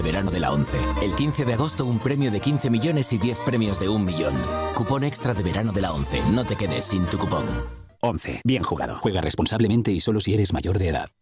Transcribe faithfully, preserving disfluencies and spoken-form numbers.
Verano de la ONCE. El quince de agosto un premio de quince millones y diez premios de un millón. Cupón extra de verano de la ONCE. No te quedes sin tu cupón. ONCE. Bien jugado. Juega responsablemente y solo si eres mayor de edad.